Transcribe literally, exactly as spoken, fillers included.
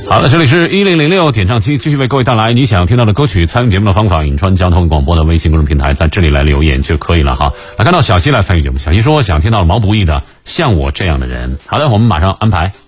好的，这里是一零零六点唱机，继续为各位带来你想听到的歌曲。参与节目的方法，颍川交通广播的微信公众平台，在这里来留言就可以了哈。来看到小溪来参与节目，小溪说想听到毛不易的《像我这样的人》。好的，我们马上安排。